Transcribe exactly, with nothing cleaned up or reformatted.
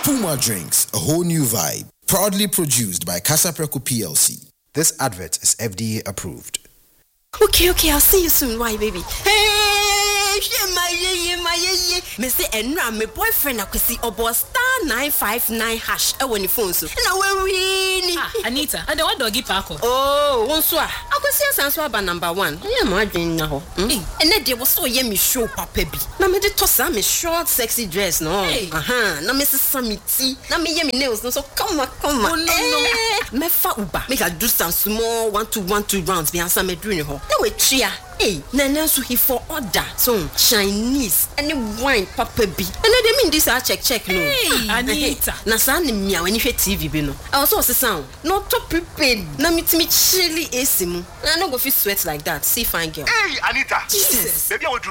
Puma Drinks, a whole new vibe. Proudly produced by Casapreco P L C. This advert is F D A approved. Okay, okay, I'll see you soon. Why, baby? Hey, my yeah, my yeah. Me say enra my boyfriend akwesi obo star nine five nine hash e woni phone so. Na we win. Ah, Anita, and the one doggy parko. Oh, won so a. Akwesi asanso aba number one. Yeah, ma adwen na ho. And na dey was so ye me show papa bi. Na me dey toss am me short sexy dress no. Aha, na me sesa me ti. Na me ye me nails no so come on, come on. Oh no no. Me fa uba. Make I do some small one two one two rounds bi answer me do ni ho. Na we tria. Hey, nana so he for order. So Chinese any wine papa bi. And they mean this I check check no. Hey, Anita. Na sa na mia when you T V bi no. I was also sound. No to prepared. Na me me chilly A C mu. I no go fit sweat like that. See fine girl. Hey, Anita. Jesus. Baby I will do